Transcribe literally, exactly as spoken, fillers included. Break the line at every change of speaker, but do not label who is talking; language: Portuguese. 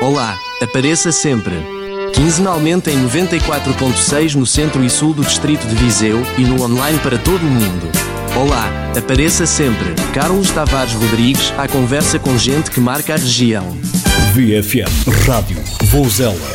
Olá, apareça sempre. Quinzenalmente em noventa e quatro ponto seis no centro e sul do distrito de Viseu e no online para todo o mundo. Olá, apareça sempre. Carlos Tavares Rodrigues, à conversa com gente que marca a região.
V F M Rádio Vouzela.